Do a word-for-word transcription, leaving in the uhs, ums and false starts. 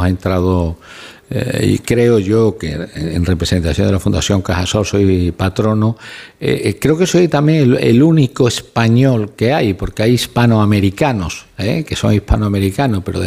hemos entrado, eh, y creo yo que en representación de la Fundación Cajasol soy patrono, eh, creo que soy también el, el único español que hay, porque hay hispanoamericanos, eh, que son hispanoamericanos, pero